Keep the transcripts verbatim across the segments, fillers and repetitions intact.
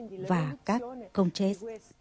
và các concerts.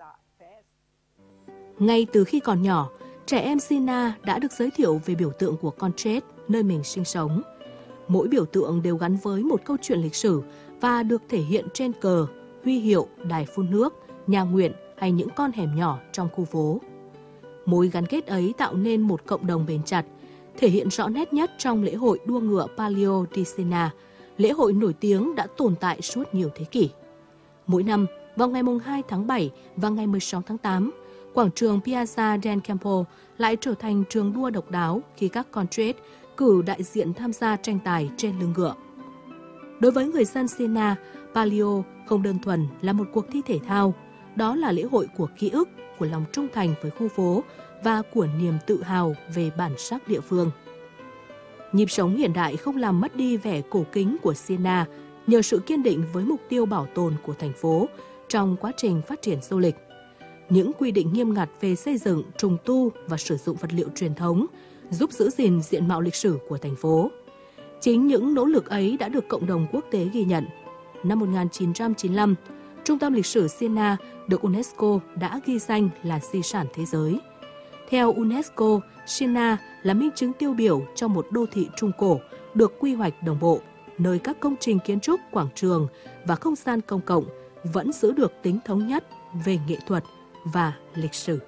Ngay từ khi còn nhỏ, trẻ em Siena đã được giới thiệu về biểu tượng của Conchet, nơi mình sinh sống. Mỗi biểu tượng đều gắn với một câu chuyện lịch sử và được thể hiện trên cờ, huy hiệu, đài phun nước, nhà nguyện hay những con hẻm nhỏ trong khu phố. Mối gắn kết ấy tạo nên một cộng đồng bền chặt, thể hiện rõ nét nhất trong lễ hội đua ngựa Palio di Siena, lễ hội nổi tiếng đã tồn tại suốt nhiều thế kỷ. Mỗi năm, vào ngày hai tháng bảy và ngày mười sáu tháng tám, quảng trường Piazza del Campo lại trở thành trường đua độc đáo khi các Conchet cử đại diện tham gia tranh tài trên lưng ngựa. Đối với người dân Siena, Palio không đơn thuần là một cuộc thi thể thao, đó là lễ hội của ký ức, của lòng trung thành với khu phố và của niềm tự hào về bản sắc địa phương. Nhịp sống hiện đại không làm mất đi vẻ cổ kính của Siena nhờ sự kiên định với mục tiêu bảo tồn của thành phố trong quá trình phát triển du lịch. Những quy định nghiêm ngặt về xây dựng, trùng tu và sử dụng vật liệu truyền thống giúp giữ gìn diện mạo lịch sử của thành phố. Chính những nỗ lực ấy đã được cộng đồng quốc tế ghi nhận. Năm một nghìn chín trăm chín mươi lăm, Trung tâm lịch sử Siena được UNESCO đã ghi danh là di sản thế giới. Theo UNESCO, Siena là minh chứng tiêu biểu cho một đô thị trung cổ được quy hoạch đồng bộ, nơi các công trình kiến trúc, quảng trường và không gian công cộng vẫn giữ được tính thống nhất về nghệ thuật và lịch sử.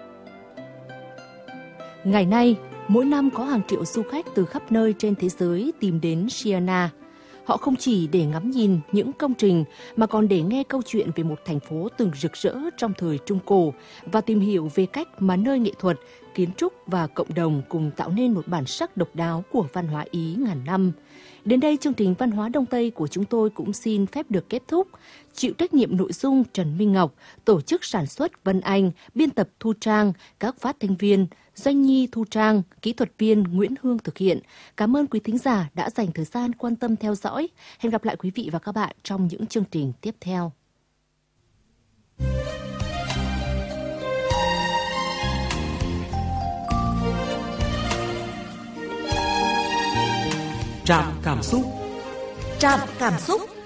Ngày nay, mỗi năm có hàng triệu du khách từ khắp nơi trên thế giới tìm đến Siena. Họ không chỉ để ngắm nhìn những công trình mà còn để nghe câu chuyện về một thành phố từng rực rỡ trong thời Trung Cổ và tìm hiểu về cách mà nơi nghệ thuật, kiến trúc và cộng đồng cùng tạo nên một bản sắc độc đáo của văn hóa Ý ngàn năm. Đến đây, chương trình Văn hóa Đông Tây của chúng tôi cũng xin phép được kết thúc. Chịu trách nhiệm nội dung Trần Minh Ngọc, tổ chức sản xuất Vân Anh, biên tập Thu Trang, các phát thanh viên Doanh Nhi, Thu Trang, kỹ thuật viên Nguyễn Hương thực hiện. Cảm ơn quý thính giả đã dành thời gian quan tâm theo dõi. Hẹn gặp lại quý vị và các bạn trong những chương trình tiếp theo. Trạm cảm xúc. Trạm cảm xúc.